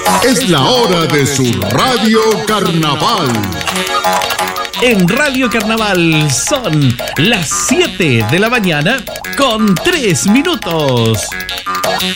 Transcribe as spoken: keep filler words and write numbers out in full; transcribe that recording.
Es la hora de su Radio Carnaval. En Radio Carnaval son las siete de la mañana con tres minutos.